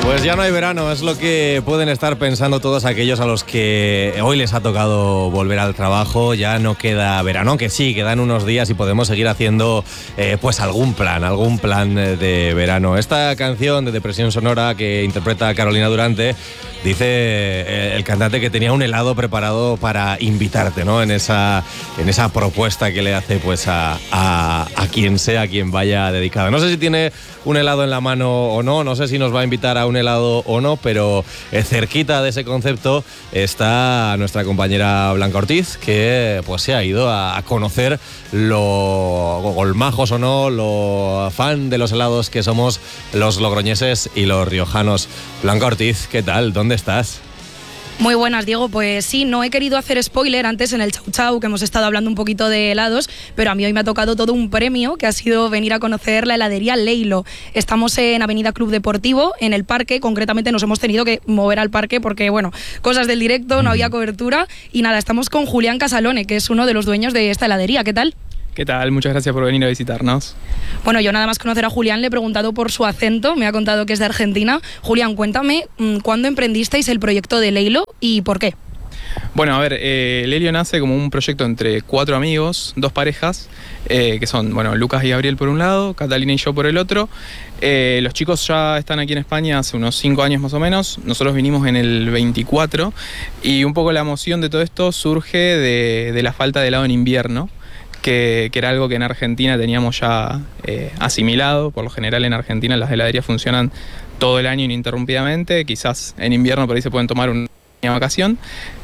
Pues ya no hay verano, es lo que pueden estar pensando todos aquellos a los que hoy les ha tocado volver al trabajo. Ya no queda verano, aunque sí, quedan unos días y podemos seguir haciendo pues algún plan de verano. Esta canción de Depresión Sonora que interpreta Carolina Durante, dice el cantante que tenía un helado preparado para invitarte, ¿no? En esa propuesta que le hace pues a quien sea, a quien vaya dedicada. No sé si tiene un helado en la mano o no sé si nos va a invitar a un helado o no, pero cerquita de ese concepto está nuestra compañera Blanca Ortiz, que pues se ha ido a conocer lo golmajos o no, lo fan de los helados que somos los logroñeses y los riojanos. Blanca Ortiz, ¿qué tal? ¿Dónde estás? Muy buenas, Diego. Pues sí, no he querido hacer spoiler antes en el Chau Chau, que hemos estado hablando un poquito de helados, pero a mí hoy me ha tocado todo un premio, que ha sido venir a conocer la heladería Leilo. Estamos en Avenida Club Deportivo, en el parque. Concretamente nos hemos tenido que mover al parque porque, bueno, cosas del directo, no había cobertura. Y nada, estamos con Julián Casalone, que es uno de los dueños de esta heladería. ¿Qué tal? ¿Qué tal? Muchas gracias por venir a visitarnos. Bueno, yo nada más conocer a Julián le he preguntado por su acento, me ha contado que es de Argentina. Julián, cuéntame, ¿cuándo emprendisteis el proyecto de Leilo y por qué? Bueno, a ver, Leilo nace como un proyecto entre 4 amigos, 2 parejas, que son, bueno, Lucas y Gabriel por un lado, Catalina y yo por el otro. Los chicos ya están aquí en España hace unos 5 años más o menos, nosotros vinimos en el 24 y un poco la emoción de todo esto surge de la falta de helado en invierno. Que era algo que en Argentina teníamos ya asimilado. Por lo general en Argentina las heladerías funcionan todo el año ininterrumpidamente, quizás en invierno por ahí se pueden tomar una vacación.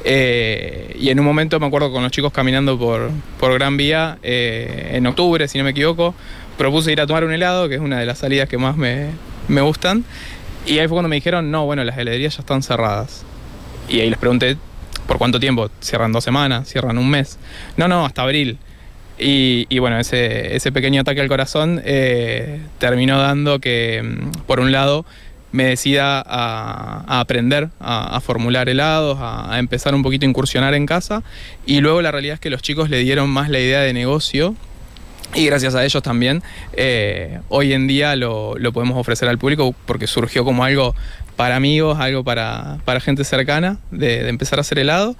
Y en un momento me acuerdo con los chicos caminando por Gran Vía, en octubre si no me equivoco, propuse ir a tomar un helado, que es una de las salidas que más me gustan. Y ahí fue cuando me dijeron, no, bueno, las heladerías ya están cerradas. Y ahí les pregunté, ¿por cuánto tiempo? ¿Cierran 2 semanas? ¿Cierran un mes? No, hasta abril. Y bueno, ese pequeño ataque al corazón terminó dando que, por un lado, me decida a aprender a formular helados, a empezar un poquito a incursionar en casa. Y luego la realidad es que los chicos le dieron más la idea de negocio. Y gracias a ellos también, hoy en día lo podemos ofrecer al público porque surgió como algo para amigos, algo para gente cercana de empezar a hacer helado.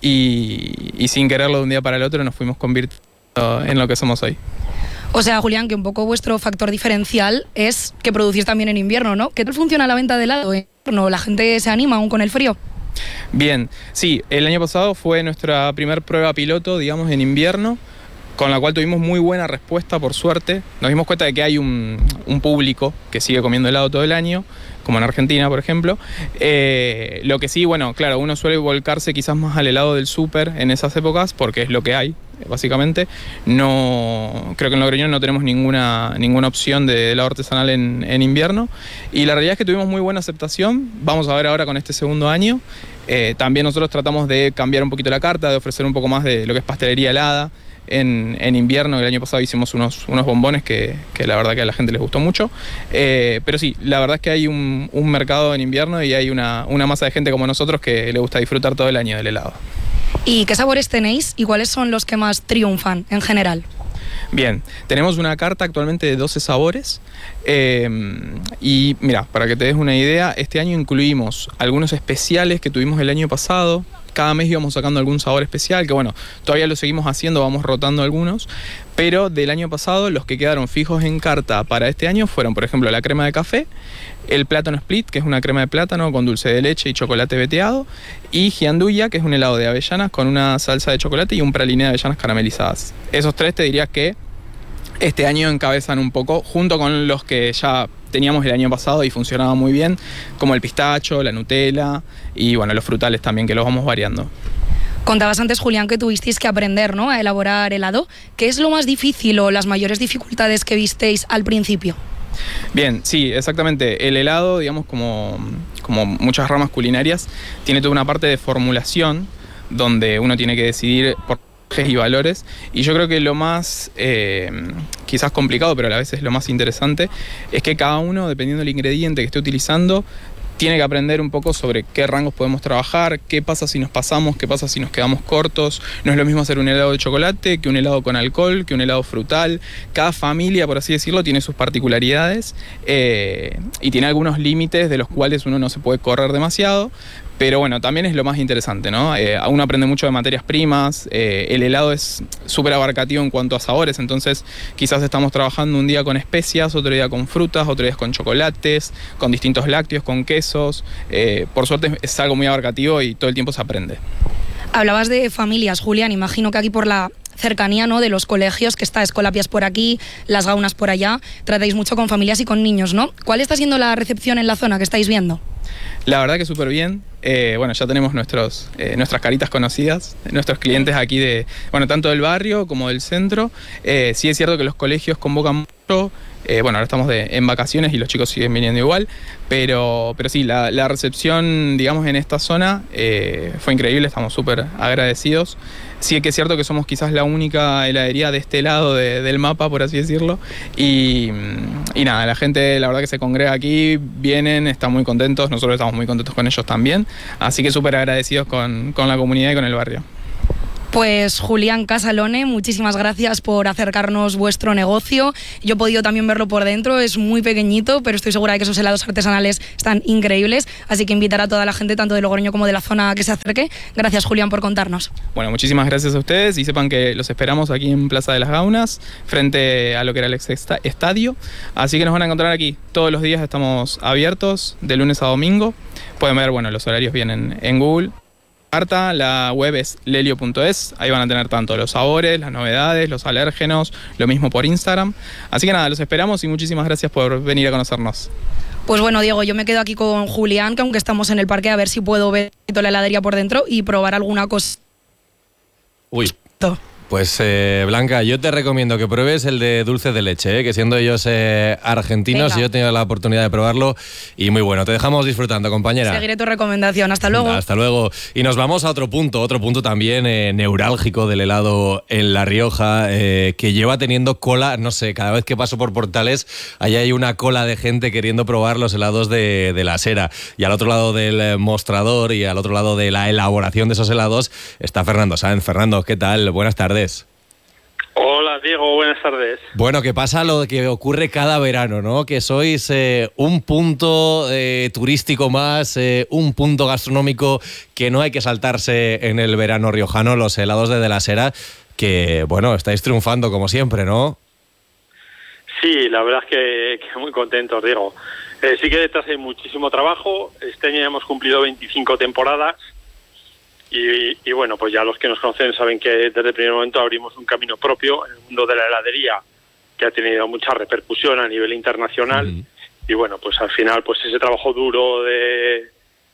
Y sin quererlo de un día para el otro nos fuimos convirtiendo en lo que somos hoy. O sea, Julián, que un poco vuestro factor diferencial es que producís también en invierno, ¿no? ¿Qué tal funciona la venta de helado en invierno? ¿La gente se anima aún con el frío? Bien, sí, el año pasado fue nuestra primer prueba piloto, digamos, en invierno, con la cual tuvimos muy buena respuesta, por suerte. Nos dimos cuenta de que hay un público que sigue comiendo helado todo el año, como en Argentina, por ejemplo. Lo que sí, bueno, claro, uno suele volcarse quizás más al helado del súper en esas épocas, porque es lo que hay, básicamente. No, creo que en Logroñón no tenemos ninguna opción de helado artesanal en invierno. Y la realidad es que tuvimos muy buena aceptación. Vamos a ver ahora con este segundo año. También nosotros tratamos de cambiar un poquito la carta, de ofrecer un poco más de lo que es pastelería helada. En invierno, el año pasado hicimos unos bombones que la verdad que a la gente les gustó mucho. Pero sí, la verdad es que hay un mercado en invierno y hay una masa de gente como nosotros que le gusta disfrutar todo el año del helado. ¿Y qué sabores tenéis y cuáles son los que más triunfan en general? Bien, tenemos una carta actualmente de 12 sabores y mira, para que te des una idea, este año incluimos algunos especiales que tuvimos el año pasado. Cada mes íbamos sacando algún sabor especial, que bueno, todavía lo seguimos haciendo, vamos rotando algunos, pero del año pasado los que quedaron fijos en carta para este año fueron, por ejemplo, la crema de café, el plátano split, que es una crema de plátano con dulce de leche y chocolate veteado, y gianduya, que es un helado de avellanas con una salsa de chocolate y un praliné de avellanas caramelizadas. Esos 3 te dirías que este año encabezan un poco, junto con los que ya teníamos el año pasado y funcionaba muy bien, como el pistacho, la Nutella y bueno, los frutales también, que los vamos variando. Contabas antes, Julián, que tuvisteis que aprender, ¿no?, a elaborar helado. ¿Qué es lo más difícil o las mayores dificultades que visteis al principio? Bien, sí, exactamente. El helado, digamos, como muchas ramas culinarias, tiene toda una parte de formulación donde uno tiene que decidir por y valores, y yo creo que lo más quizás complicado, pero a la vez es lo más interesante, es que cada uno, dependiendo del ingrediente que esté utilizando, tiene que aprender un poco sobre qué rangos podemos trabajar, qué pasa si nos pasamos, qué pasa si nos quedamos cortos. No es lo mismo hacer un helado de chocolate que un helado con alcohol, que un helado frutal. Cada familia, por así decirlo, tiene sus particularidades y tiene algunos límites de los cuales uno no se puede correr demasiado. Pero bueno, también es lo más interesante, ¿no? Uno aprende mucho de materias primas, el helado es súper abarcativo en cuanto a sabores, entonces quizás estamos trabajando un día con especias, otro día con frutas, otro día con chocolates, con distintos lácteos, con quesos. Por suerte es algo muy abarcativo y todo el tiempo se aprende. Hablabas de familias, Julián, imagino que aquí por la cercanía, ¿no?, de los colegios, que está Escolapias por aquí, Las Gaunas por allá, tratáis mucho con familias y con niños, ¿no? ¿Cuál está siendo la recepción en la zona que estáis viendo? La verdad que súper bien. Bueno, ya tenemos nuestras caritas conocidas, nuestros clientes aquí tanto del barrio como del centro. Sí es cierto que los colegios convocan mucho. Bueno, ahora estamos en vacaciones y los chicos siguen viniendo igual, pero sí, la recepción, digamos, en esta zona fue increíble, estamos súper agradecidos. Sí que es cierto que somos quizás la única heladería de este lado del mapa, por así decirlo, y nada, la gente, la verdad que se congrega aquí, vienen, están muy contentos, nosotros estamos muy contentos con ellos también, así que súper agradecidos con la comunidad y con el barrio. Pues Julián Casalone, muchísimas gracias por acercarnos vuestro negocio. Yo he podido también verlo por dentro, es muy pequeñito, pero estoy segura de que esos helados artesanales están increíbles, así que invitar a toda la gente, tanto de Logroño como de la zona, a que se acerque. Gracias, Julián, por contarnos. Bueno, muchísimas gracias a ustedes y sepan que los esperamos aquí en Plaza de las Gaunas, frente a lo que era el ex estadio, así que nos van a encontrar aquí. Todos los días estamos abiertos, de lunes a domingo. Pueden ver, bueno, los horarios vienen en Google. La web es lelio.es, ahí van a tener tanto los sabores, las novedades, los alérgenos, lo mismo por Instagram. Así que nada, los esperamos y muchísimas gracias por venir a conocernos. Pues bueno, Diego, yo me quedo aquí con Julián, que aunque estamos en el parque, a ver si puedo ver la heladería por dentro y probar alguna cosa. Uy. Pues Blanca, yo te recomiendo que pruebes el de dulce de leche, que siendo ellos argentinos, yo he tenido la oportunidad de probarlo y muy bueno. Te dejamos disfrutando, compañera. Seguiré tu recomendación. Hasta luego. Hasta luego. Y nos vamos a otro punto también neurálgico del helado en La Rioja, que lleva teniendo cola, no sé, cada vez que paso por Portales, ahí hay una cola de gente queriendo probar los helados de la Sera. Y al otro lado del mostrador y al otro lado de la elaboración de esos helados está Fernando Sáenz. Fernando, ¿qué tal? Buenas tardes. Hola Diego, buenas tardes. Bueno, que pasa lo que ocurre cada verano, ¿no? Que sois un punto turístico más, un punto gastronómico que no hay que saltarse en el verano riojano, los helados de la Sera, que bueno, estáis triunfando como siempre, ¿no? Sí, la verdad es que muy contentos, Diego. Sí que detrás hay muchísimo trabajo. Este año ya hemos cumplido 25 temporadas. Y bueno, pues ya los que nos conocen saben que desde el primer momento abrimos un camino propio en el mundo de la heladería que ha tenido mucha repercusión a nivel internacional. Y bueno, pues al final pues ese trabajo duro de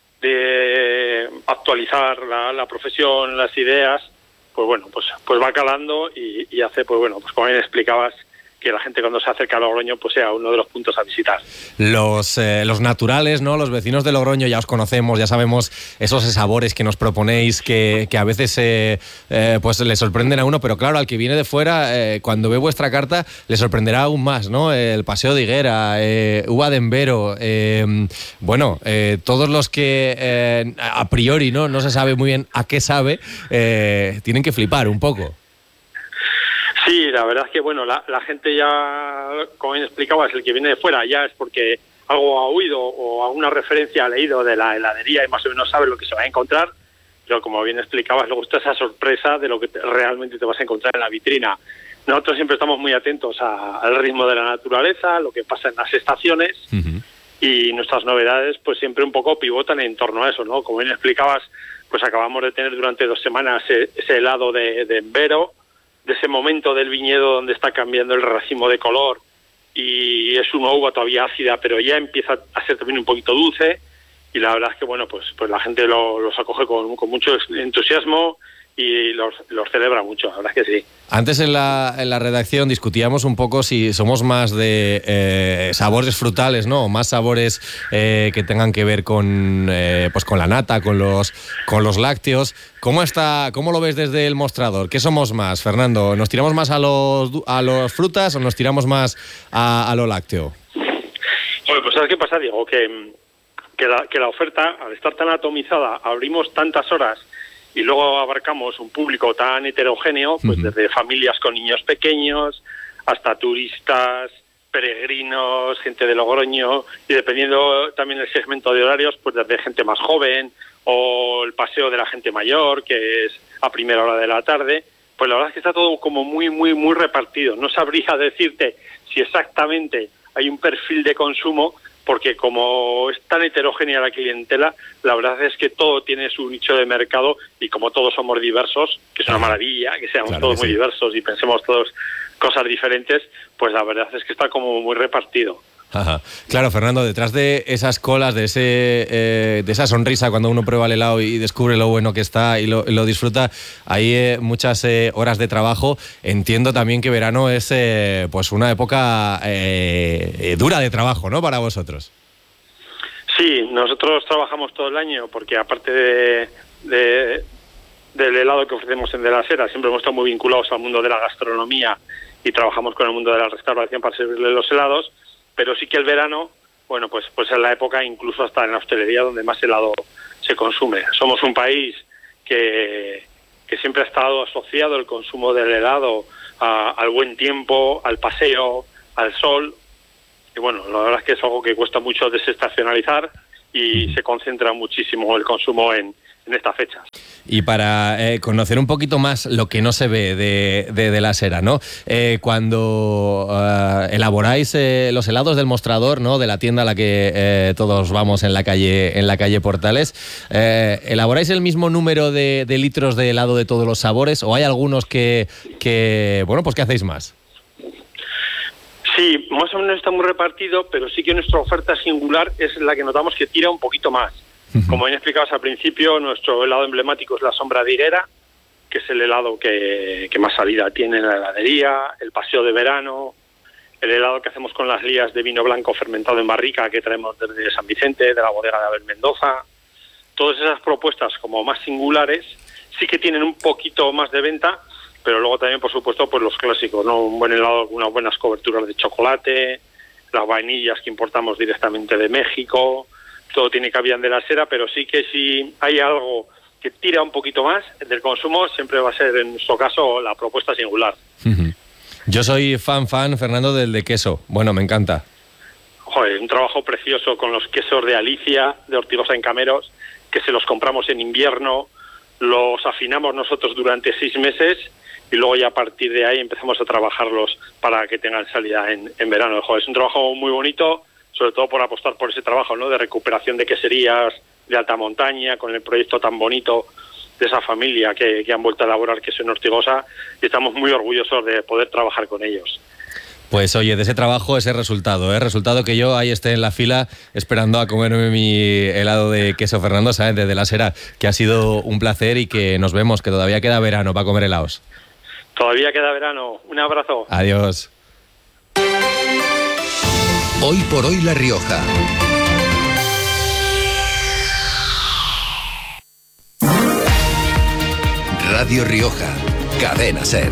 actualizar la profesión, las ideas, pues bueno, pues va calando y hace, pues bueno, pues como bien explicabas, que la gente cuando se acerca a Logroño pues sea uno de los puntos a visitar. Los naturales, ¿no? Los vecinos de Logroño ya os conocemos, ya sabemos esos sabores que nos proponéis que a veces pues le sorprenden a uno, pero claro, al que viene de fuera, cuando ve vuestra carta, le sorprenderá aún más, ¿no? El Paseo de Higuera, Uva de Embero, todos los que a priori no se sabe muy bien a qué sabe, tienen que flipar un poco. Sí, la verdad es que bueno, la gente ya, como bien explicabas, el que viene de fuera ya es porque algo ha oído o alguna referencia ha leído de la heladería y más o menos sabe lo que se va a encontrar, pero como bien explicabas, luego está esa sorpresa de lo que realmente te vas a encontrar en la vitrina. Nosotros siempre estamos muy atentos al ritmo de la naturaleza, lo que pasa en las estaciones, y nuestras novedades pues siempre un poco pivotan en torno a eso, ¿no? Como bien explicabas, pues acabamos de tener durante 2 semanas ese helado de Embero, de ese momento del viñedo donde está cambiando el racimo de color y es una uva todavía ácida, pero ya empieza a ser también un poquito dulce, y la verdad es que bueno, pues la gente los acoge con mucho entusiasmo y los celebra mucho, la verdad es que sí. Antes en la redacción discutíamos un poco si somos más de sabores frutales, ¿no? O más sabores que tengan que ver con la nata, con los lácteos. ¿Cómo lo ves desde el mostrador? ¿Qué somos más, Fernando? ¿Nos tiramos más a los frutas o nos tiramos más a lo lácteo? Bueno, pues ¿sabes qué pasa, Diego? Que que la oferta, al estar tan atomizada, abrimos tantas horas y luego abarcamos un público tan heterogéneo, pues desde familias con niños pequeños hasta turistas, peregrinos, gente de Logroño, y dependiendo también del segmento de horarios, pues desde gente más joven o el paseo de la gente mayor, que es a primera hora de la tarde. Pues la verdad es que está todo como muy, muy, muy repartido. No sabría decirte si exactamente hay un perfil de consumo, porque como es tan heterogénea la clientela, la verdad es que todo tiene su nicho de mercado, y como todos somos diversos, que es una maravilla, que seamos todos muy diversos y pensemos todos cosas diferentes, pues la verdad es que está como muy repartido. Ajá. Claro, Fernando, detrás de esas colas, de esa sonrisa cuando uno prueba el helado y descubre lo bueno que está y lo disfruta, hay muchas horas de trabajo. Entiendo también que verano es pues una época dura de trabajo, ¿no?, para vosotros. Sí, nosotros trabajamos todo el año porque aparte del helado que ofrecemos en De la Sera, siempre hemos estado muy vinculados al mundo de la gastronomía y trabajamos con el mundo de la restauración para servirle los helados. Pero sí que el verano, bueno, pues es la época, incluso hasta en la hostelería, donde más helado se consume. Somos un país que siempre ha estado asociado el consumo del helado al buen tiempo, al paseo, al sol. Y bueno, la verdad es que es algo que cuesta mucho desestacionalizar y se concentra muchísimo el consumo en estas fechas. Y para conocer un poquito más lo que no se ve de la Sera, ¿no? Cuando elaboráis los helados del mostrador, ¿no?, de la tienda a la que todos vamos en la calle Portales, ¿elaboráis el mismo número de litros de helado de todos los sabores, o hay algunos que bueno, pues que hacéis más? Sí, más o menos está muy repartido, pero sí que nuestra oferta singular es la que notamos que tira un poquito más. Como bien explicabas al principio, nuestro helado emblemático es la sombra de higuera, que es el helado que más salida tiene en la heladería, el paseo de verano, el helado que hacemos con las lías de vino blanco fermentado en barrica que traemos desde San Vicente, de la bodega de Abel Mendoza. Todas esas propuestas como más singulares sí que tienen un poquito más de venta, pero luego también, por supuesto, pues los clásicos, ¿no? Un buen helado, unas buenas coberturas de chocolate, las vainillas que importamos directamente de México. Todo tiene cabida en De la Sera, pero sí que si hay algo que tira un poquito más del consumo, siempre va a ser, en nuestro caso, la propuesta singular. Yo soy fan, Fernando, del de queso. Bueno, me encanta. Joder, un trabajo precioso con los quesos de Alicia, de Ortigosa en Cameros, que se los compramos en invierno, los afinamos nosotros durante 6 meses y luego ya a partir de ahí empezamos a trabajarlos para que tengan salida en verano. Joder, es un trabajo muy bonito, sobre todo por apostar por ese trabajo, ¿no?, de recuperación de queserías de alta montaña, con el proyecto tan bonito de esa familia que han vuelto a elaborar queso en Ortigosa, y estamos muy orgullosos de poder trabajar con ellos. Pues oye, de ese trabajo, ese resultado que yo ahí esté en la fila esperando a comerme mi helado de queso, Fernando, ¿sabes?, de la Sera, que ha sido un placer y que nos vemos, que todavía queda verano para comer helados. Todavía queda verano. Un abrazo. Adiós. Hoy por hoy La Rioja. Radio Rioja, Cadena SER.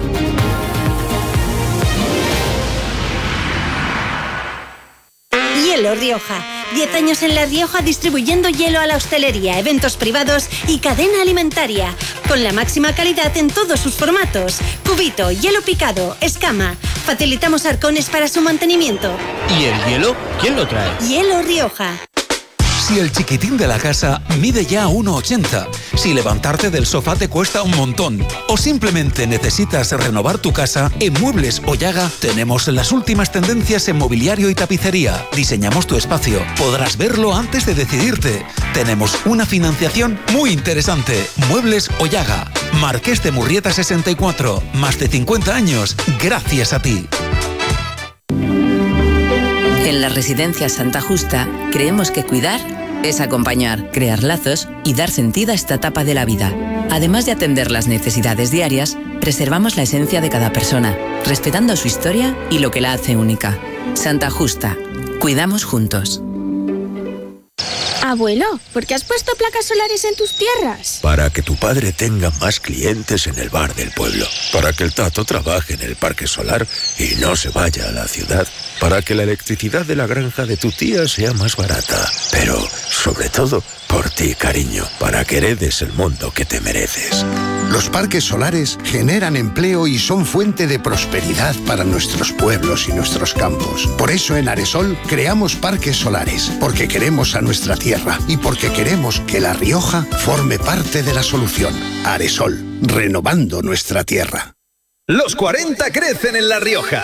Hielo Rioja. 10 años en La Rioja distribuyendo hielo a la hostelería, eventos privados y cadena alimentaria. Con la máxima calidad en todos sus formatos. Cubito, hielo picado, escama. Facilitamos arcones para su mantenimiento. ¿Y el hielo? ¿Quién lo trae? Hielo Rioja. Si el chiquitín de la casa mide ya 1,80, si levantarte del sofá te cuesta un montón o simplemente necesitas renovar tu casa, en Muebles Ollaga tenemos las últimas tendencias en mobiliario y tapicería. Diseñamos tu espacio, podrás verlo antes de decidirte. Tenemos una financiación muy interesante. Muebles Ollaga, Marqués de Murrieta 64, más de 50 años, gracias a ti. En la Residencia Santa Justa creemos que cuidar es acompañar, crear lazos y dar sentido a esta etapa de la vida. Además de atender las necesidades diarias, preservamos la esencia de cada persona, respetando su historia y lo que la hace única. Santa Justa. Cuidamos juntos. Abuelo, ¿por qué has puesto placas solares en tus tierras? Para que tu padre tenga más clientes en el bar del pueblo. Para que el Tato trabaje en el parque solar y no se vaya a la ciudad. Para que la electricidad de la granja de tu tía sea más barata. Pero sobre todo por ti, cariño, para que heredes el mundo que te mereces. Los parques solares generan empleo y son fuente de prosperidad para nuestros pueblos y nuestros campos. Por eso en Aresol creamos parques solares, porque queremos a nuestra tierra y porque queremos que La Rioja forme parte de la solución. Aresol, renovando nuestra tierra. Los 40 crecen en La Rioja.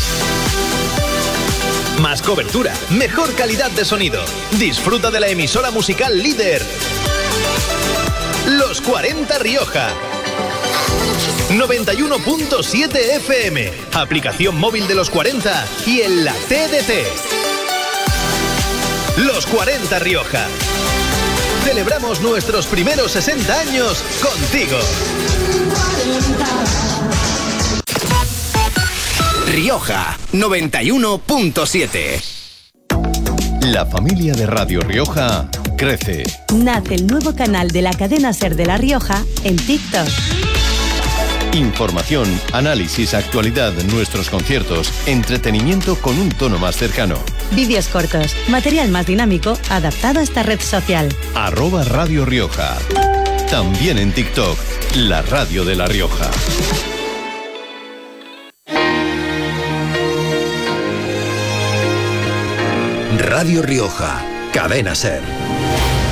Más cobertura, mejor calidad de sonido. Disfruta de la emisora musical líder. Los 40 Rioja. 91.7 FM. Aplicación móvil de Los 40 y en la TDT. Los 40 Rioja. Celebramos nuestros primeros 60 años contigo. Rioja 91.7. La familia de Radio Rioja crece. Nace el nuevo canal de la cadena SER de La Rioja en TikTok. Información, análisis, actualidad, nuestros conciertos, entretenimiento con un tono más cercano. Vídeos cortos, material más dinámico, adaptado a esta red social. @Radio Rioja. También en TikTok, la radio de La Rioja. Radio Rioja, cadena SER.